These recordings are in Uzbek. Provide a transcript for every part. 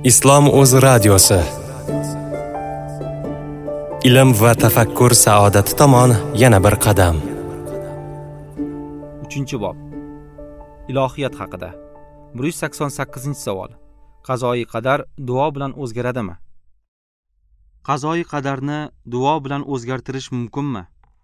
Islom o'z radiosi. Ilm va tafakkur saodati tomon yana bir qadam. 3-bob. Ilohiyat haqida. 188-savol. Qazoyi qadar duo bilan o'zgaradimi? Qazoyi qadarni duo bilan o'zgartirish mumkinmi?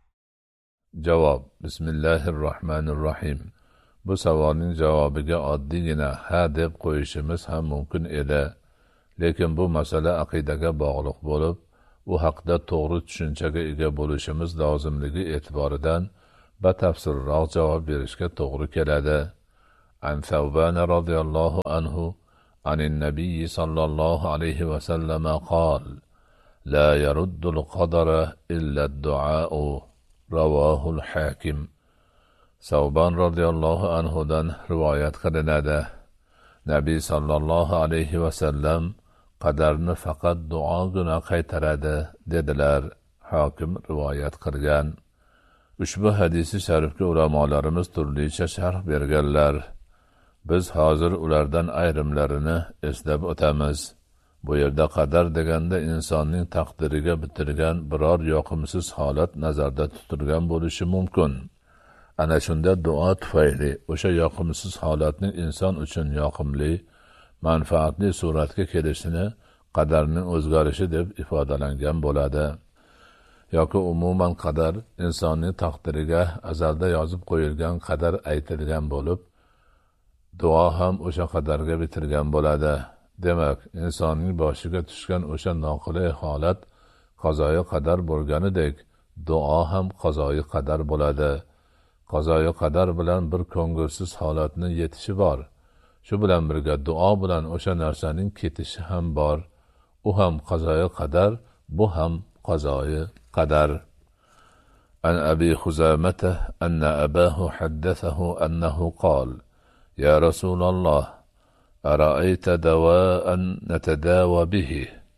Javob. Bismillahirrohmanirrohim. Bu savolning javobiga oddiygina ha deb qo'yishimiz ham mumkin edi. Lekin bu masala aqidaga bog'liq bo'lib, u haqda to'g'ri tushunchaga ega bo'lishimiz lozimligi e'tiboridan batafsilroq javob berishga to'g'ri keladi. An Thawban radhiyallohu anhu anin nabiy sallallohu alayhi va sallam qol: La yaruddul qadara illa ad-du'a'u. Ravahul Hakim. Thawban radhiyallohu anhudan rivoyat qilinadi. Nabiy sallallohu alayhi va sallam qadarni faqat duogina qaytaradi dedilar. Hokim rivoyat qilgan. Ushbu hadisi sharifga ulamolarimiz turlicha sharh berganlar. Biz hozir ulardan ayrimlarini eslab o'tamiz. Bu yerda qadar deganda insonning taqdiriga bitilgan biror yoqimsiz holat nazarda tutilgan bo'lishi mumkin. Ana shunda duo tufayli o'sha yoqimsiz holatning inson uchun yoqimli, manfaatli suratga kelishini qadarning o'zgarishi deb ifodalangan bo'ladi. Yoki umuman qadar insonning taqdiriga azalda yozib qo'yilgan qadar aytilgan bo'lib, duo ham o'sha qadarga bitilgan bo'ladi. Demak, insonning boshiga tushgan o'sha noqulay holat qazoyi qadar bo'lganidek, duo ham qazoyi qadar bo'ladi. Qazoyi qadar bilan bir ko'ngilsiz holatni yetishi bor. Shu bilan birga duo bilan o'sha narsaning ketishi ham bor. U ham qazoyi qadar, bu ham qazoyi qadar. An Abi Khuzamata anna abahu haddathahu annahu qala: Ya Rasulullah, أرأيت دواء نتداوى به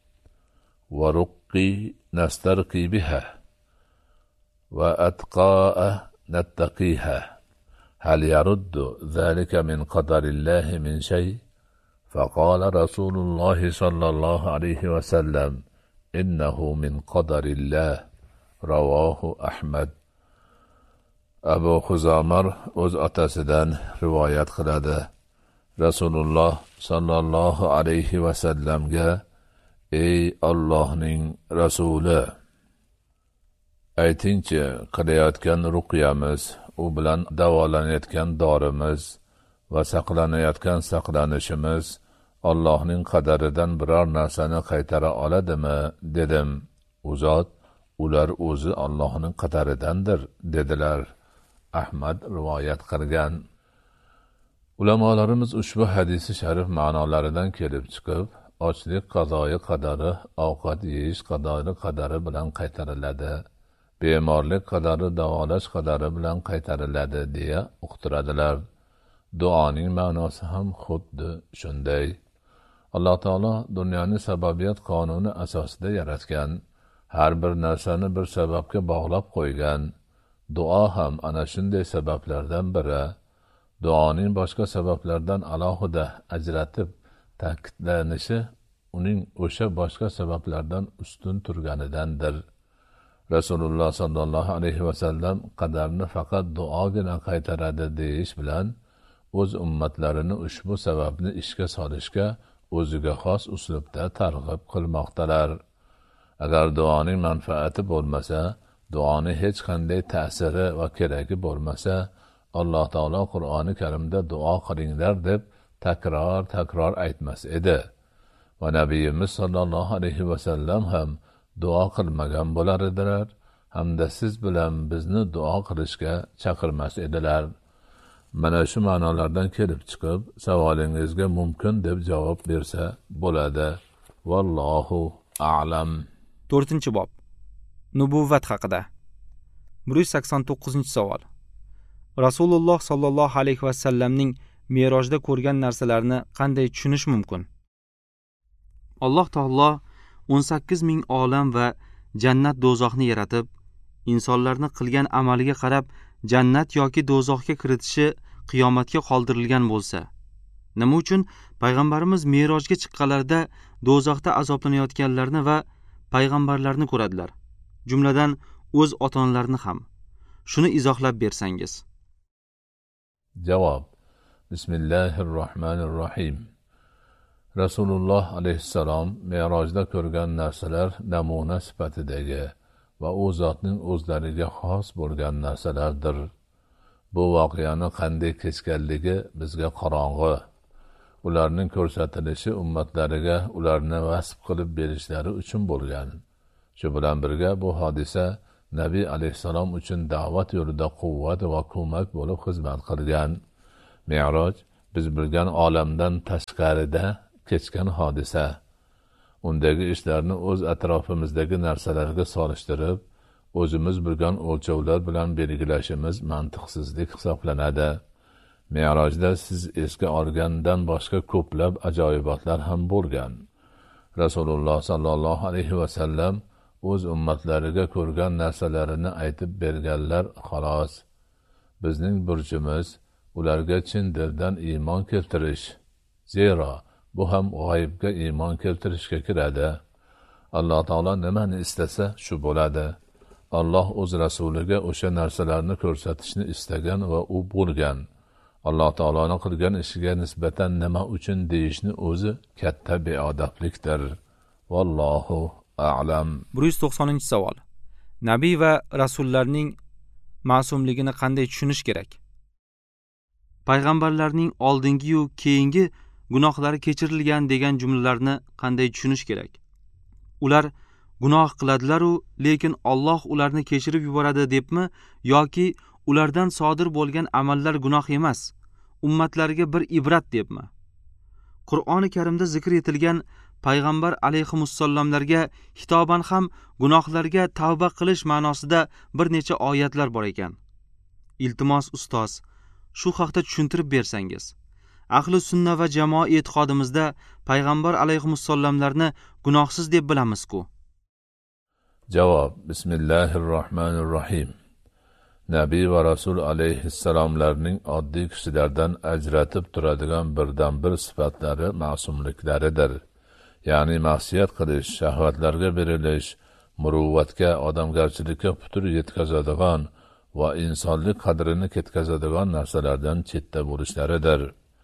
ورقي نسترقي بها وأتقاء نتقيها هل يرد ذلك من قدر الله من شيء؟ فقال رسول الله صلى الله عليه وسلم إنه من قدر الله. رواه أحمد. أبو خزامر o'z otasidan rivoyat qiladi. Rasululloh sallallohu alayhi va sallamga: Ey Allohning rasuli, aytingchi, qilayotgan ruqyamiz, u bilan davolanayotgan dorimiz va saqlanayotgan saqlanishimiz Allohning qadaridan biror narsani qaytara oladimi dedim. U zot: ular o'zi Allohning qadaridandir dedilar. Ahmad rivoyat qilgan. Ulamolarimiz ushbu hadisi sharif ma'nolaridan kelib chiqib, ochlik qazoyi qadari ovqat yeyish qazoyi qadari bilan qaytariladi, bemorlik qadari davolash qadari bilan qaytariladi deya uqtiradilar. Duoning ma'nosi ham xuddi shunday. Alloh taolo dunyoni sababiyat qonuni asosida yaratgan, har bir narsani bir sababga bog'lab qo'ygan. Duo ham ana shunday sabablardan biri. Duoning boshqa sabablardan alohida ajratib ta'kidlanishi uning o'sha boshqa sabablardan ustun turganidandir. Rasululloh sallallohu alayhi va sallam qadarni faqat duogina qaytaradi deyish bilan o'z ummatlarini ushbu sababni ishga solishga o'ziga xos uslubda targ'ib qilmoqdalar. Agar duoning manfaati bo'lmasa, duoning hech qanday ta'siri va keragi bo'lmasa, Alloh taolo Qur'oni Karimda duo qilinglar deb takror aytmas edi. Va nabiyimiz sallallohu alayhi va sallam ham duo qilmagan bo'lar edilar, hamda siz bilan bizni duo qilishga chaqirmas edilar. Mana shu ma'nolardan kelib chiqib, savolingizga mumkin deb javob bersa bo'ladi. Vallohu a'lam. 4-bob. Nubuvvat haqida. 189-savol. Rasululloh sallallohu alayhi va sallamning Merojda ko'rgan narsalarni qanday tushunish mumkin? Alloh taolo 18 ming olam va jannat do'zaxni yaratib, insonlarni qilgan amaliga qarab jannat yoki do'zaxga kiritishi qiyomatga qoldirilgan bo'lsa, nima uchun Payg'ambarimiz Merojga chiqqanlarida do'zaxda azoblanayotganlarni va payg'ambarlarni ko'radilar. Jumladan o'z ota-onalarini ham. Shuni izohlab bersangiz. Javob. Bismillahirrohmanirrohim. Rasululloh alayhissalom Merojda ko'rgan narsalar namuna sifatidagi va u zotning o'zlariga xos bo'lgan narsalardir. Bu voqeani qanday kechganligi bizga qorong'i. Ularning ko'rsatilishi ummatlariga ularni vasf qilib berishlari uchun bo'lgan. Shu bilan birga bu hodisa Nabiy alayhissalom uchun da'vat yo'lida quvvat va ko'mak bo'lib xizmat qilgan. Me'roj biz bilgan olamdan tashqarida kechgan hodisa. Undagi ishlarni o'z atrofimizdagi narsalarga solishtirib, o'zimiz bilgan o'lchovlar bilan belgilashimiz mantiqsizlik hisoblanadi. Me'rojda siz esga olgandan boshqa ko'plab ajoyibotlar ham bo'lgan. Rasululloh sallallohu alayhi va sallam o'z ummatlariga ko'rgan narsalarini aytib berganlar xolos. Bizning burchimiz ularga chin dildan iymon keltirish. Zero bu ham g'oyibga iymon keltirishga kiradi. Alloh taolo nimani istasa shu bo'ladi. Alloh o'z rasuliga o'sha narsalarni ko'rsatishni istagan va u bo'lgan. Alloh taoloning qilgan ishiga nisbatan nima uchun deyishni o'zi katta beodoblikdir. Vallohu a'lam. 190-savol. Nabiy va rasullarning ma'sumligini qanday tushunish kerak? Payg'ambarlarning oldingi yu keyingi gunohlari kechirilgan degan jumlalarni qanday tushunish kerak? Ular gunoh qiladilar-u, lekin Alloh ularni kechirib yuboradi debmi yoki ulardan sodir bo'lgan amallar gunoh emas, ummatlariga bir ibrat debmi? Qur'oni Karimda zikr etilgan payg'ambar alayhimussallamlarga hitoban ham gunohlarga tavba qilish ma'nosida bir necha oyatlar bor ekan. Iltimos ustoz, shu haqda tushuntirib bersangiz. Ahli sunna va jamoa e'tiqodimizda payg'ambar alayhimussallamlarni gunohsiz deb bilamiz-ku. Javob. Bismillahirrohmanirrohim. Nabiy va Rasul alayhissalomlarning oddiy kishilardan ajratib turadigan birdan bir sifatlari ma'sumliklaridir. Ya'ni ma'siyat qilish, shahvatlarga berilish, muruvvatga, odamgarchilikka putur yetkazadigan va insonlik qadrini ketkazadigan narsalardan chetda bo'lishlaridir.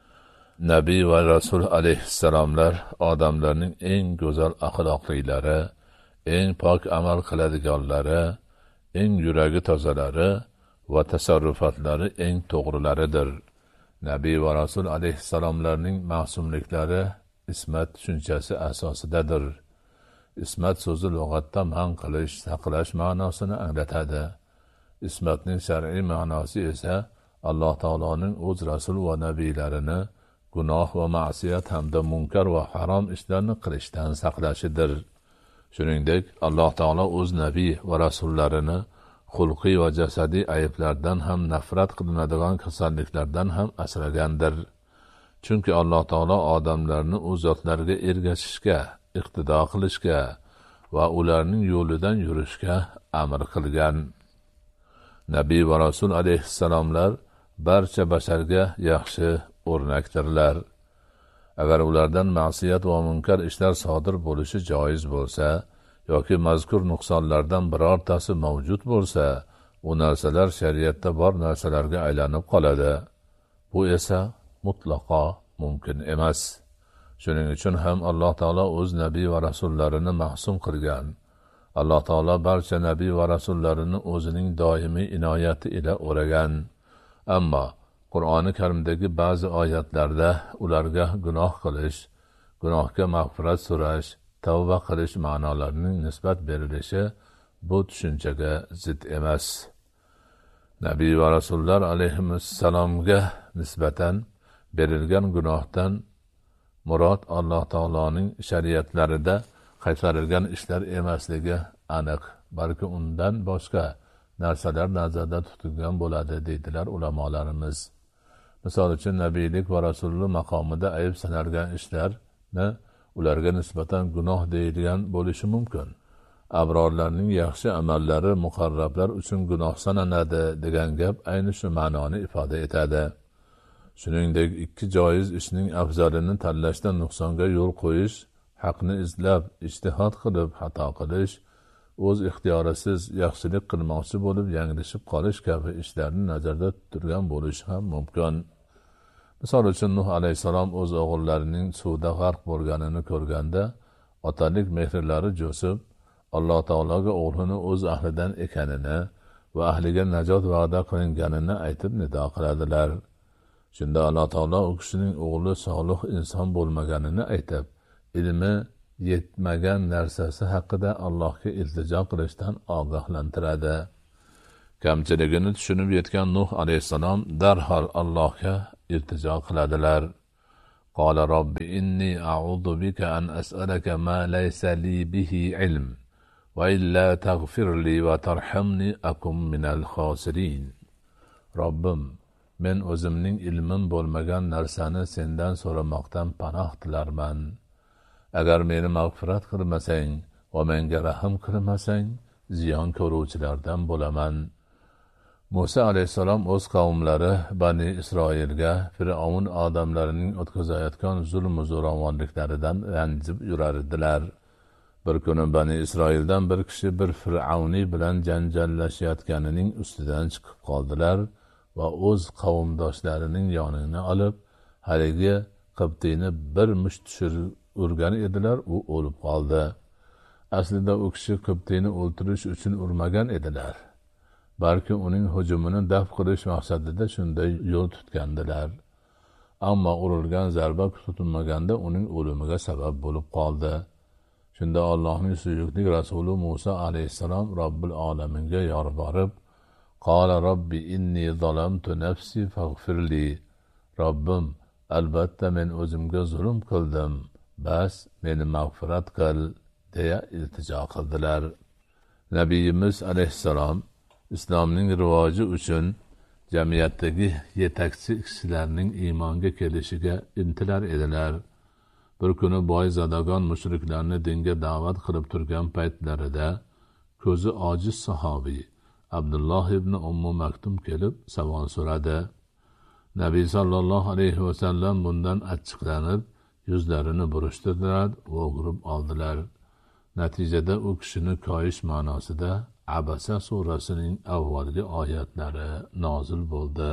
Nabiy va Rasul alayhissalomlar odamlarning eng go'zal axloqlilari, eng pok amal qiladiganlari, eng yuragi tozalari va tasarrufatlari eng to'g'rilaridir. Nabiy va Rasul alayhissalomlarning ma'sumliklari ismat tushunchasi asosidadir. Ismat so'zi lug'atda man qilish, saqlash ma'nosini anglatadi. Ismatning shar'iy ma'nosi esa Alloh taoloning o'z rasul va nabiylarini gunoh va ma'siyat hamda munkar va harom ishlarni qilishdan saqlashidir. Shuningdek, Alloh taolo o'z nabiy va rasullarini xulqiy va jasadiy ayblardan ham nafrat qilinadigan kasalliklardan ham asragandir. Chunki Alloh taolo odamlarni o'z zotlariga ergashishga, iqtido qilishga va ularning yo'lidan yurishga amr qilgan. Nabiy va Rasul alayhissalomlar barcha basharga yaxshi o'rnakdirlar. Agar ulardan ma'siyat va munkar ishlar sodir bo'lishi joiz bo'lsa, yoki mazkur nuqsonlardan birortasi mavjud bo'lsa, u narsalar shariatda bor narsalarga aylanib qoladi. Bu esa mutlaqo mumkin emas. Shuning uchun ham Alloh taolo o'z nabiy va rasullarini ma'sum qilgan. Alloh taolo barcha nabiy va rasullarini o'zining doimiy inoyati ila o'ragan. Ammo Qur'oni Karimdagi ba'zi oyatlarda ularga gunoh qilish, gunohga mag'firat so'rash, tavba qilish ma'nolarining nisbat berilishi bu tushunchaga zid emas. Nabiy va rasullar alayhissalomga nisbatan berilgan gunohdan murod Alloh taoloning shariatlarida qaytarilgan ishlar emasligi aniq, balki undan boshqa narsalar nazarda tutilgan bo'ladi deydilar ulamolarimiz. Misol uchun nabiylik va rasullik maqomida ayb sanalgan ishlarni ularga nisbatan gunoh deyilgan bo'lishi mumkin. Abrorlarning yaxshi amallari muqarrablar uchun gunoh sanaladi degan gap ayni shu ma'noni ifoda etadi. Shuningdek, ikki joiz ishning afzalini tanlashda nuqsonga yo'l qo'yish, haqni izlab, ijtihod qilib xato qilish, o'z ixtiyorisiz yaxshilik qilmoqchi bo'lib yanglishib qolish kabi ishlarni nazarda turgan bo'lishi ham mumkin. Misol uchun Nuh alayhisalom o'z o'g'illarining suvda g'arq bo'lganini ko'rganda, otalik mehrlari jo'sib, Alloh taologa o'g'lini o'z ahlidan ekanini va ahliga najot va'da qilinganini aytib nido qiladilar. Shunda Alloh taolo u kishining o'g'li solih inson bo'lmaganini aytib, ilmi yetmagan narsasi haqida Allohga iltijo qilishdan ogohlantiradi. Kamchiligini tushunib yetgan Nuh alayhisalom darhol Allohga iltijo qiladilar. Qala robbi inni a'udhu bika an as'alaka ma laysa li bihi ilm va illa taghfirli va tarhamni akum minal khosirin. Robbim, men o'zimning ilmim bo'lmagan narsani sendan so'ramoqdan panoh tilarman. Agar meni mag'firat qilmasang va menga rahm qilmasang, ziyon ko'ruvchilardan bo'laman. Musa alayhisalom o'z qavmlari Bani Isroilga Fir'avn odamlarining o'tkazayotgan zulm-u zo'ravonliklaridan ranjib yurar edilar. Bir kuni Bani Isroildan bir kishi bir Fir'avni bilan janjallashayotganining ustidan chiqib qoldilar va o'z qavmdoshlarining yonini olib, haligi Qibtiyni bir musht tushirib urgan edilar, u o'lib qoldi. Aslida u kishi Qibtiyni o'ltirish uchun urmagan edilar. Balki uning hujumini daf qilish maqsadida shunday yo'l tutgandilar. Ammo urilgan zarba tutilmaganda uning o'limiga sabab bo'lib qoldi. Shunda Allohning suyukli rasuli Musa alayhisalom Robbil olaminga yolborib, "Qala robbi inni zalamtu nafsi faghfirli." Robbim, albatta men o'zimga zulm qildim, bas meni mag'firat qil, deya iltijo qildilar. Nabiyimiz alayhisalom islomning rivoji uchun jamiyatdagi yetakchi kishilarning iymonga kelishiga intilar edilar. Bir kuni boy zadagon mushriklarni dinga da'vat qilib turgan paytlarida ko'zi ojiz sahobiy Abdulloh ibn Ummu Maktum kelib savol so'radi. Nabiy sallallohu alayhi va sallam bundan achchiqlanib, yuzlarini burishtirdilar va o'girib oldilar. Natijada u kishini koyish ma'nosida Abasa surasining avvalgi oyatlari nozil bo'ldi.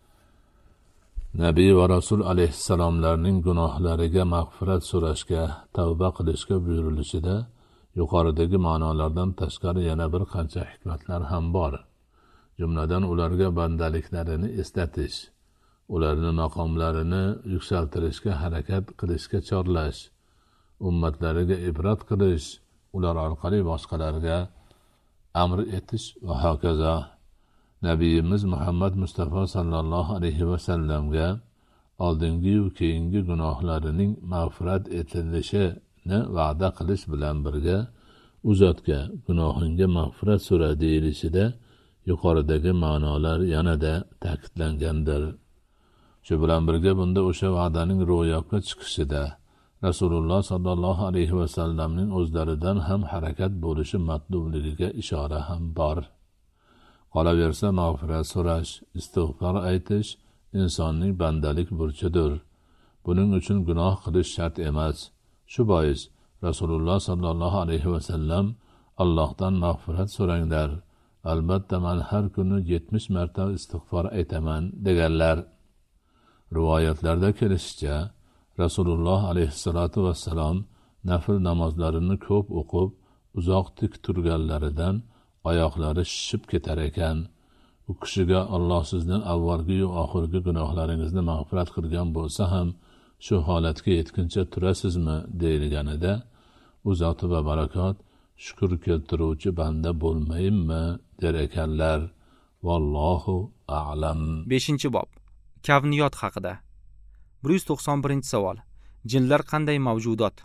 Nabiy va Rasul alayhissalomlarning gunohlariga mag'firat so'rashga, tavba qilishga buyurilishida yuqoridagi ma'nolardan tashqari yana bir qancha hikmatlar ham bor. Jumladan ularga bandaliklarini eslatish, ularni maqomlarini yuksaltirishga harakat qilishga chorlash, ummatlariga ibrat qilish, ular orqali boshqalarga amr etish va hokazo. Nabiyimiz Muhammad Mustafa sallallohu alayhi va sallamga oldingi va keyingi gunohlarining mag'firat etilishini va'da qilish bilan birga u zotga gunohingga mag'firat so'ra deyilishida yuqoridagi ma'nolar yanada ta'kidlangandir. Shu bilan birga bunda o'sha va'daning ro'yobga chiqishida Rasululloh sallallohu alayhi va sallamning o'zlaridan ham harakat bo'lishi matlubligiga ishora ham bor. Qolaversa mag'firat so'rash, istig'for aytish insonning bandalik burchidir. Buning uchun gunoh qilish shart emas. Shu bois Rasululloh sallallohu alayhi va sallam Allohdan mag'firat so'ranglar. Albatta men har kuni 70 marta istig'for aytaman deganlar. Rivoyatlarda kelishicha Rasululloh alayhissalatu vassalam nafl namozlarini ko'p o'qib, uzoq tik turganlaridan oyoqlari shishib ketar ekan. U kishiga Alloh sizdan avvalgi va oxirgi gunohlaringizni mag'firat qilgan bo'lsa ham shu holatga yetguncha turasizmi deyilganida u zoti va barakot shukr keltiruvchi banda bo'lmayimmi der ekanlar. Vallohu a'lam. 5-bob. Kavniyot haqida. 191-savol. Jinlar qanday mavjudot?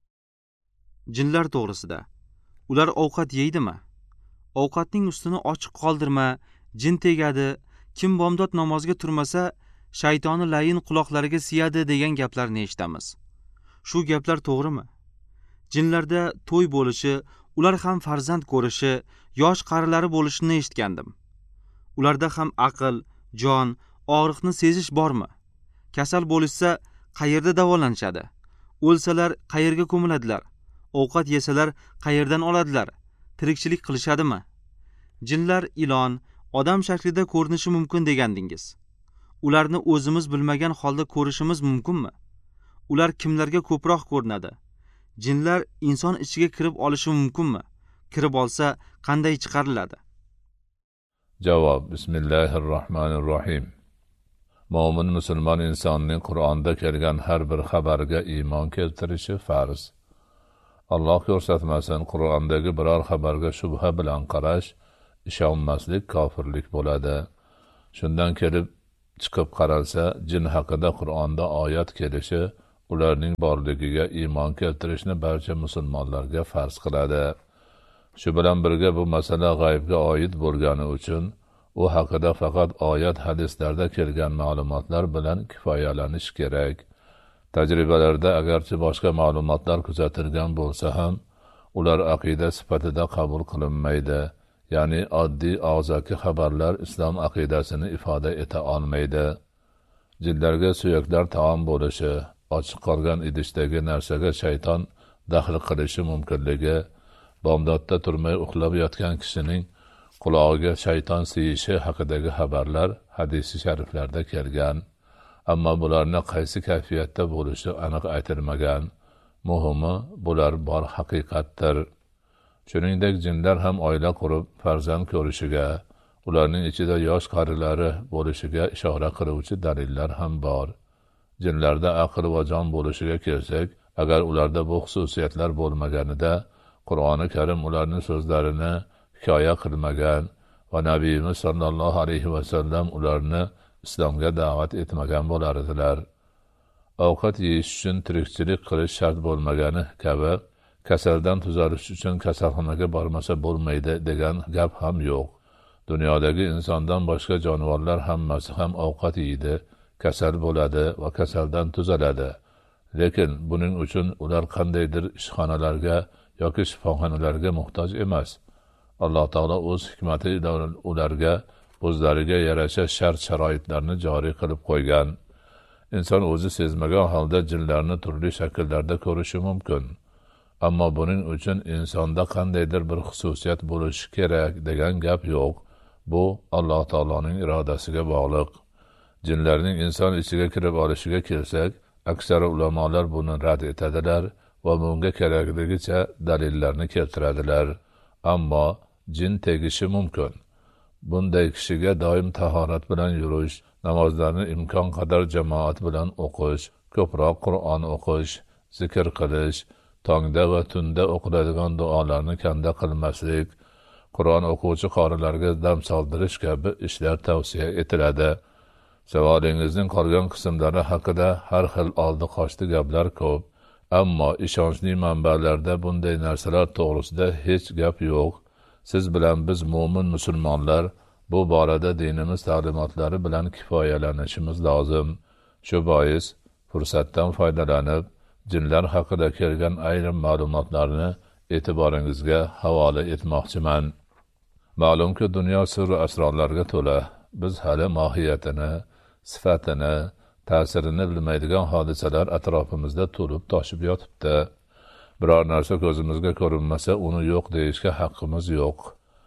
Jinlar to'g'risida. Ular ovqat yeydimi? Ovqatning ustini ochiq qoldirma, jin tegadi, kim bomdod namozga turmasa, shaytoni layin quloqlariga siyadi degan gaplarni eshitamiz. Shu gaplar to'g'rimi? Jinlarda to'y bo'lishi, ular ham farzand ko'rishi, yosh qarilari bo'lishini eshitgandim. Ularda ham aql, jon, og'riqni sezish bormi? Kasal bo'lishsa qayerda davolanishadi? O'lsalar qayerga ko'miladilar? Ovqat yesalar qayerdan oladilar? Tirikchilik qilishadimi? Jinlar ilon, odam shaklida ko'rinishi mumkin degandingiz. Ularni o'zimiz bilmagan holda ko'rishimiz mumkinmi? Ular kimlarga ko'proq ko'rinadi? Jinlar inson ichiga kirib olishi mumkinmi? Kirib olsa qanday chiqariladi? Javob: Bismillahirrohmanirrohim. Mo'min musulmon insonning Qur'onda kelgan har bir xabarga iymon keltirishi farz. Alloh ko'rsatmasin, Qur'ondagi biror xabarga shubha bilan qarash, ishonmaslik kofirlik bo'ladi. Shundan kelib chiqib qaralsa, jin haqida Qur'onda oyat kelishi ularning borligiga iymon keltirishni barcha musulmonlarga farz qiladi. Shu bilan birga bu masala g'aybga oid bo'lgani uchun u haqida faqat oyat hadislarda kelgan ma'lumotlar bilan kifoyalanish kerak. Tajribalarda agarchi boshqa ma'lumotlar kuzatilgan bo'lsa ham, ular aqida sifatida qabul qilinmaydi. Ya'ni oddiy og'zaki xabarlar islom aqidasini ifoda eta olmaydi. Jinlarga suyaklar taom bo'lishi, ochiq qolgan idishdagi narsaga shayton daxl qilishi mumkinligi, bomdodda turmay uxlab yotgan kishining qulog'iga shayton siyishi haqidagi xabarlar hadisi shariflarda kelgan. Ammo bularning qaysi kayfiyatda bo'lishi aniq aytilmagan. Muhimi, bular bor haqiqatdir. Shuningdek, jinlar ham oila qurib, farzand ko'rishiga, ularning ichida yosh qarilari bo'lishiga ishora qiluvchi dalillar ham bor. Jinlarda aql va jon bo'lishiga kelsak, agar ularda bu xususiyatlar bo'lmaganida, Qur'oni Karim ularning so'zlarini hikoya qilmagan va Nabiyimiz sallallohu alayhi va sallam ularni islomga da'vat etmagan bo'lardilar. Ovqat yeyish uchun tirikchilik qilish shart bo'lmagani kabi, kasaldan tuzalish uchun kasalxonaga bormasa bo'lmaydi degan gap ham yo'q. Dunyodagi insondan boshqa jonivorlar hammasi ham ovqat yeydi, kasal bo'ladi va kasaldan tuzaladi. Lekin buning uchun ular qandaydir ishxonalarga yoki shifoxonalarga muhtoj emas. Alloh taolo o'z hikmati bilan ularga o'zlariga yarasha shart-sharoitlarni joriy qilib qo'ygan. Inson o'zi sezmagan holda jinlarni turli shakllarda ko'rishi mumkin. Ammo buning uchun insonda qandaydir bir xususiyat bo'lishi kerak degan gap yo'q. Bu Alloh taoloning irodasiga bog'liq. Jinlarning inson ichiga kirib olishiga kelsak, aksar ulamolar buni rad etadilar va bunga kerakligicha dalillarni keltiradilar. Ammo jin tegishi mumkin. Bunday kishiga doim tahorat bilan yurish, namozlarni imkon qadar jamoat bilan o'qish, ko'proq Qur'on o'qish, zikr qilish, tongda va tunda o'qiladigan duolarni kanda qilmaslik, Qur'on o'quvchi qorilarga dam soldirish kabi ishlar tavsiya etiladi. Savolingizning qolgan qismlari haqida har xil oldi-qochdi gaplar ko'p, ammo ishonchli manbalarda bunday narsalar to'g'risida hech gap yo'q. Siz bilan biz mo'min musulmonlar bu borada dinimiz ta'limotlari bilan kifoyalanishimiz lozim. Shu bois fursatdan foydalanib, jinlar haqida kelgan ayrim ma'lumotlarni e'tiboringizga havola etmoqchiman. Ma'lumki, dunyo sirru asrorlarga to'la. Biz hali mohiyatini, sifatini, ta'sirini bilmaydigan hodisalar atrofimizda to'lib toshib yotibdi. Biror narsa ko'zimizga ko'rinmasa, uni yo'q deyishga haqqimiz yo'q.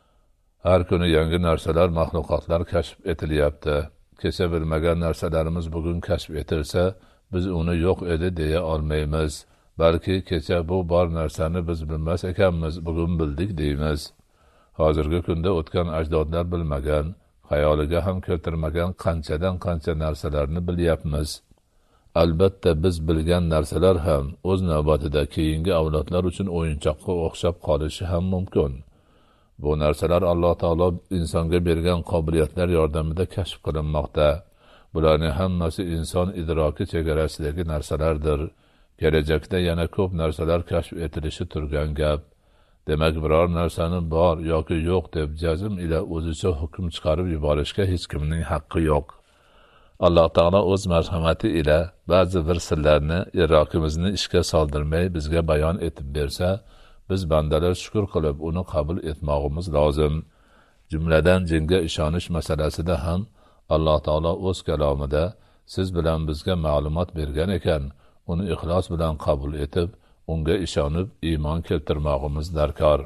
Har kuni yangi narsalar, maxluqotlar kashf etilyapti. Kecha bilmagan narsalarimiz bugun kashf etilsa, biz uni yo'q edi deya olmaymiz. Balki kecha bu bor narsani biz bilmas ekanmiz, bugun bildik deymiz. Hozirgi kunda o'tgan ajdodlar bilmagan, xayoliga ham keltirmagan qanchadan qancha narsalarni bilyapmiz. Albatta biz bilgan narsalar ham o'z navbatida keyingi avlodlar uchun o'yinchoqqa o'xshab qolishi ham mumkin. Bu narsalar Alloh taolo insonga bergan qobiliyatlar yordamida kashf qilinmoqda. Bularning hammasi inson idroki chegarasidagi narsalardir. Kelajakda yana ko'p narsalar kashf etilishi turgan gap. Demak, biror narsani bor yoki yo'q deb jazm ila o'zicha hukm chiqarib yuborishga hech kimning haqqi yo'q. Alloh taolo o'z marhamati ila ba'zi bir sirlarni idrokimizni ishga soldirmay bizga bayon etib bersa, biz bandalar shukr qilib uni qabul etmoqimiz lozim. Jumladan jinga ishonish masalasida ham Alloh taolo o'z kalomida siz bilan bizga ma'lumot bergan ekan, uni ixlos bilan qabul etib, unga ishonib iymon keltirmog'imiz darkor.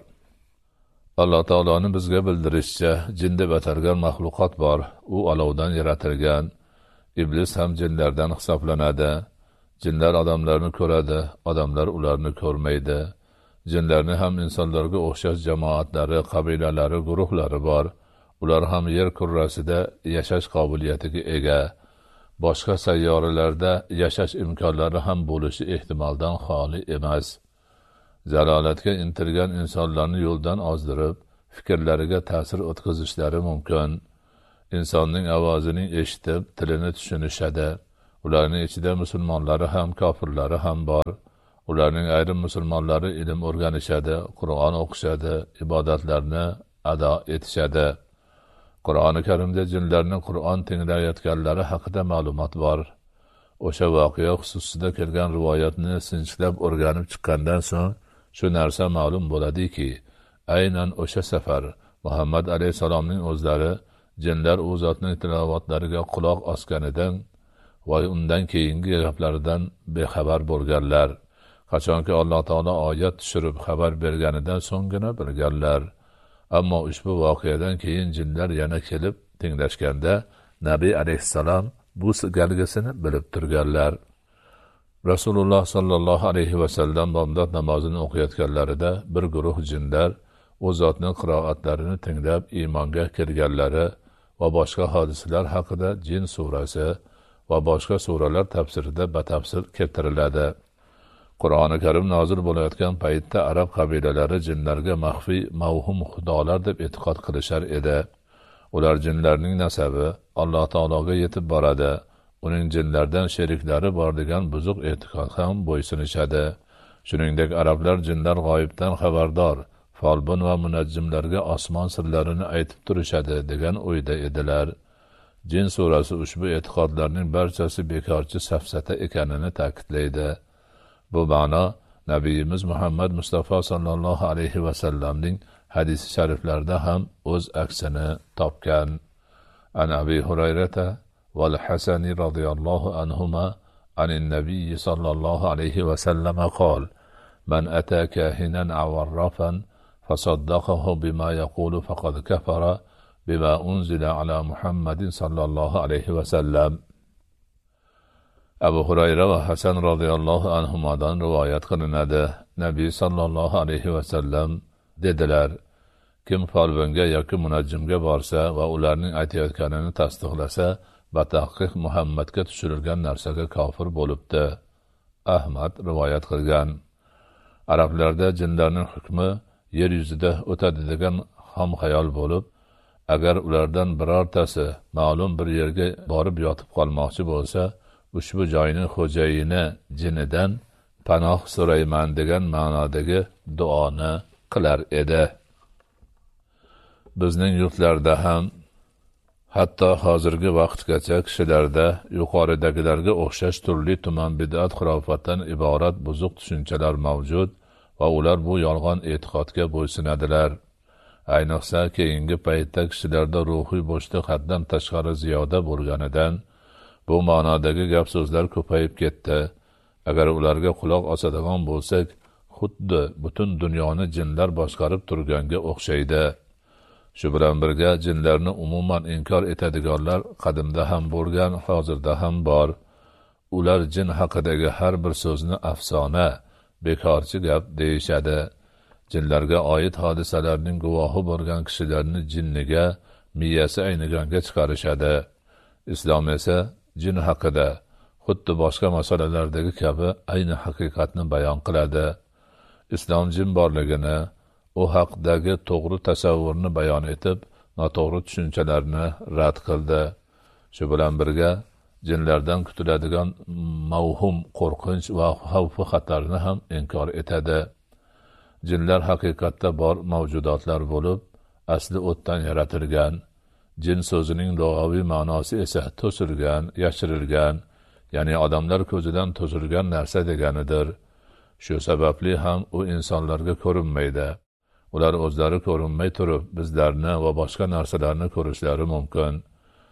Alloh taoloning bizga bildirishicha, jin deb atalgan maxluqot bor. U olovdan yaratilgan. Iblis ham jinlardan hisoblanadi. Jinlar odamlarni ko'radi, odamlar ularni ko'rmaydi. Jinlarning ham insonlarga o'xshash jamoatlari, qabilalari, guruhlari bor. Ular ham yer kurrasida yashash qobiliyatiga ega. Boshqa sayyoralarda yashash imkonlari ham bo'lishi ehtimoldan xoli emas. Zalolatga intilgan insonlarni yo'ldan ozdirib, fikrlariga ta'sir o'tkazishlari mumkin. Insonning ovozini eshitib, tilini tushunishadi. Ularning ichida musulmonlari ham, kofirlari ham bor. Ularning ayrim musulmonlari ilm o'rganishadi, Qur'on o'qishadi, ibodatlarni ado etishadi. Qur'oni Karimda jinlarning Qur'on tinglayotganlari haqida ma'lumot bor. O'sha voqea xususida kelgan rivoyatni sinchiklab o'rganib chiqqandan so'ng shu narsa ma'lum bo'ladiki, aynan o'sha safar Muhammad alayhisalomning o'zlari jinlar u zotning tilovatlariga quloq osganidan va undan keyingi gaplaridan bexabar bo'lganlar. Qachonki Alloh taolo oyat tushirib xabar berganidan so'nggina bilganlar. Ammo ushbu voqeadan keyin jinlar yana kelib tinglashganda Nabiy alayhissalom bu galgisini bilib turganlar. Rasululloh sallallohu alayhi va sallam bomdod namozini o'qiyotganlarida bir guruh jinlar u zotning qiroatlarini tinglab iymonga kirganlari va boshqa hodisalar haqida Jin surasi va boshqa suralar tafsirida batafsil keltiriladi. Qur'oni Karim nozil bo'layotgan paytda arab qabilalari jinlarga maxfiy mavhum xudolar deb e'tiqod qilishar edi. Ular jinlarning nasabi Alloh taologa yetib boradi. Uning jinlardan sheriklari bor degan buzuq e'tiqod ham bo'ysunishadi. Shuningdek, arablar jinlar g'oyibdan xabardor, folbin va munajjimlarga osmon sirlarini aytib turishadi degan o'yda edilar. Jin surasi ushbu e'tiqodlarning barchasi bekorchi safsata ekanini ta'kidlaydi. Bu ma'no Nabiyimiz Muhammad Mustafa sallallohu alayhi va sallamning hadisi shariflarida ham o'z aksini topgan. An Abi Hurayrata val Hasani radhiyallohu anhuma anin Nabiy sallallohu alayhi va sallam qol: "Man ata kahinan aw arrafan fasaddaqahu bima yaqulu faqad kafara bima unzila ala Muhammadin sallallohu alayhi va sallam." Abu Hurayra va Hasan radhiyallohu anhumadan rivoyat qilinadi. Nabiy sallallohu alayhi va sallam dedilar: Kim folbinga yoki munajjimga borsa va ularning aytayotganini tasdiqlasa, batahqiq Muhammadga tushirilgan narsaga kofir bo'libdi. Ahmad rivoyat qilgan. Arablarda jinlarning hukmi yer yuzida o'tadi degan xom xayol bo'lib, agar ulardan birortasi ma'lum bir yerga borib yotib qolmoqchi bo'lsa, ushbu joyning xo'jayini jinidan panoh so'rayman degan ma'nodagi duoni qilar edi. Bizning yurtlarda ham hatto hozirgi vaqtgacha kishilarda yuqoridagilarga o'xshash turli tuman bid'at xurofotdan iborat buzuq tushunchalar mavjud va ular bu yolg'on e'tiqodga bo'ysunadilar. Ayniqsa keyingi paytda kishilarda ruhiy bo'shliq haddan tashqari ziyoda bo'lganidan bu ma'nodagi gap so'zlar ko'payib ketdi. Agar ularga quloq osadigan bo'lsak, xuddi butun dunyoni jinlar boshqarib turganga o'xshaydi. Shu bilan birga jinlarni umuman inkor etadiganlar qadimda ham bo'lgan, hozirda ham bor. Ular jin haqidagi har bir so'zni afsona, bekorchi gap deyishadi. Jinlarga oid hodisalarning guvohi bo'lgan kishilarni jinniga, miyasi ayniganga chiqarishadi. Islom esa jin haqida, xuddi boshqa masalalardagi kabi ayni haqiqatni bayon qiladi. Islom jin borligini, u haqdagi to'g'ri tasavvurni bayon etib, noto'g'ri tushunchalarni rad qildi. Shu bilan birga jinlardan kutiladigan mavhum qo'rqinch va xavf xatarni ham inkor etadi. Jinlar haqiqatda bor mavjudotlar bo'lib, asli o'tdan yaratilgan. Jin so'zining lug'aviy ma'nosi esa to'silgan, yashirilgan, ya'ni odamlar ko'zidan to'silgan narsa deganidir. Shu sababli ham u insonlarga ko'rinmaydi. Ular o'zlari ko'rinmay turib, bizlarni va boshqa narsalarni ko'rishlari mumkin.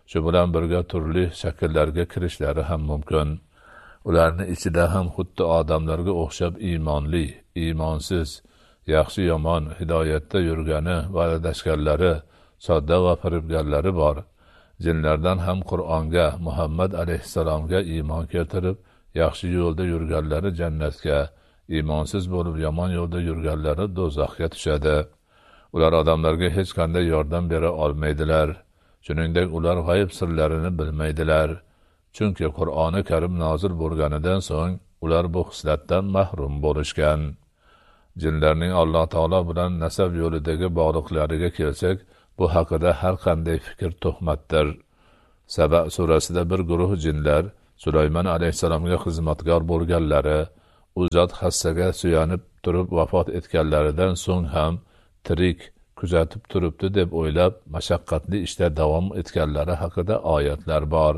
shu bilan birga turli shakllarga kirishlari ham mumkin. Ularning ichida ham xuddi odamlarga o'xshab iymonli, iymonsiz, yaxshi yomon, hidoyatda yurgani va adashganlari, sodda va firibgarlari bor. Jinlardan ham Qur'onga, Muhammad alayhissalomga iymon keltirib, yaxshi yo'lda yurganlari jannatga, iymonsiz bo'lib yomon yo'lda yurganlari do'zaxga tushadi. Ular odamlarga hech qanday yordam bera olmaydilar. Shuningdek, ular g'ayb sirlarini bilmaydilar. Chunki Qur'oni Karim nozil bo'lganidan so'ng ular bu xislatdan mahrum bo'lishgan. Jinlarning Alloh taolo bilan nasab yo'lidagi bog'liqlariga kelsak, bu haqida har qanday fikr tuhmatdir. Saba surasida bir guruh jinlar Sulaymon alayhissalomga xizmatkor bo'lganlari, u zot hassaga suyanib turib vafot etganlaridan so'ng ham tirik kuzatib turibdi deb o'ylab, mashaqqatli ishda davom etganlari haqida oyatlar bor.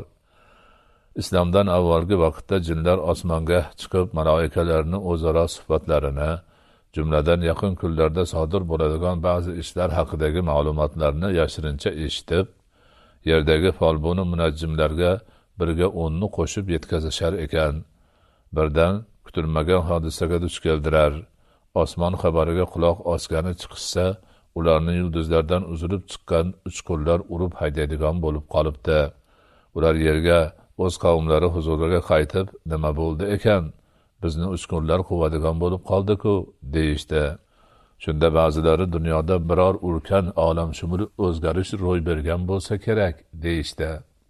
Islomdan avvalgi vaqtda jinlar osmonga chiqib malaikalarning o'zaro suhbatlarini, jumladan yaqin kunlarda sodir bo'ladigan ba'zi ishlar haqidagi ma'lumotlarni yashirincha eshitib, yerdagi folboni munajjimlarga birga 10ni qo'shib yetkazishar ekan. Birdan kutilmagan hodisaga duch keldirar. Osmon xabariga quloq osgani chiqishsa, ularni yulduzlardan uzilib chiqqan uchqunlar urib haydaydigan bo'lib qolibdi. Ular yerga o'z qavmlari huzuriga qaytib, nima bo'ldi ekan? Bizni uchqunlar quvadigan bo'lib qoldi-ku, deyishdi. Shunda ba'zilari dunyoda biror ulkan olamshumul o'zgarish ro'y bergan bo'lsa kerak, deyishdi.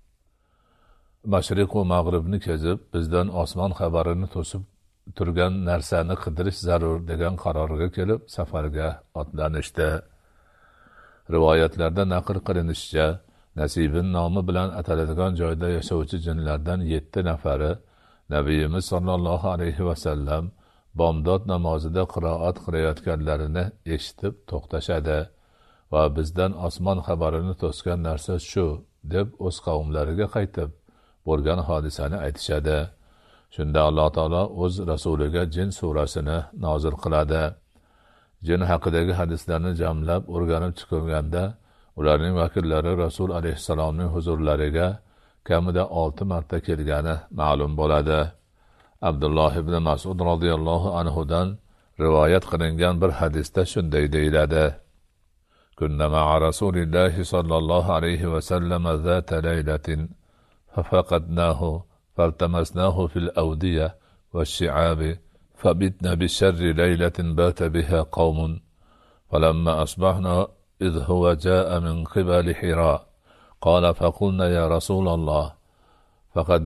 Mashriq va mag'ribni kezib, bizdan osmon xabarini to'sib turgan narsani qidirish zarur degan qarorga kelib, safarga otlanishdi. Rivoyatlarda naql qilinishicha, Nasibin nomi bilan ataladigan joyda yashovchi jinlardan 7 nafari Nabiyimiz sallallohu alayhi va sallam bomdod namozida qiroat qilayotganlarini eshitib to'xtashadi va bizdan osmon xabarini to'sgan narsa shu deb o'z qavmlariga qaytib bo'lgan hodisani aytishadi. Shunda Alloh taolo o'z rasuliga Jin surasini nozil qiladi. Jin haqidagi hadislarni jamlab o'rganib chiqilganda, ularning vakillari Rasul alayhissalomning huzurlariga kamida 6 marta kelgani ma'lum bo'ladi. Abdulloh ibn Mas'ud radhiyallohu anhudan rivoyat qilingan bir hadisda shunday deyiladi: Kunna ma'a Rasulillahi sallallohu alayhi va sallam zata laylatin fafaqadnahu faltamasnahu fil awdiya wash-shi'abi fabitna bi sharri laylatin bata biha qaumun falamma asbahna idh huwa jaa min qibali Hira qala faqulna ya Rasulullah faqad